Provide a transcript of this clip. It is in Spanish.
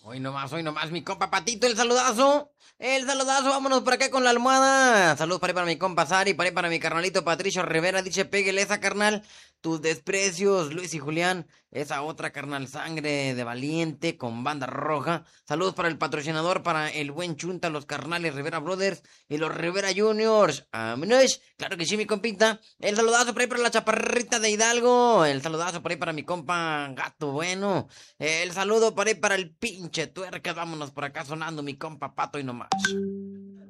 Hoy nomás, mi compa Patito, el saludazo. El saludazo, vámonos por acá con la almohada. Saludos para ahí para mi compa Sari, para ahí para mi carnalito Patricio Rivera. Dice, pégale esa carnal. Tus desprecios, Luis y Julián. Esa otra carnal sangre de valiente con banda roja. Saludos para el patrocinador, para el buen Chunta, los carnales Rivera Brothers y los Rivera Juniors. Vámonos. Claro que sí, mi compita. El saludazo por ahí para la chaparrita de Hidalgo. El saludazo por ahí para mi compa Gato Bueno. El saludo por ahí para el pinche tuercas. Vámonos por acá sonando mi compa Pato y nomás.